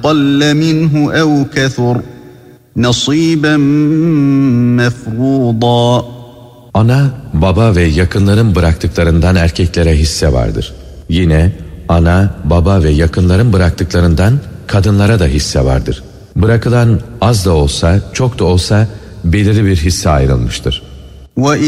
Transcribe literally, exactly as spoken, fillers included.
أقل منه أو كثر نصيبا مفروضا. Ana, baba ve yakınların bıraktıklarından erkeklere hisse vardır. Yine ana, baba ve yakınların bıraktıklarından kadınlara da hisse vardır. Bırakılan az da olsa, çok da olsa belirli bir hisse ayrılmıştır.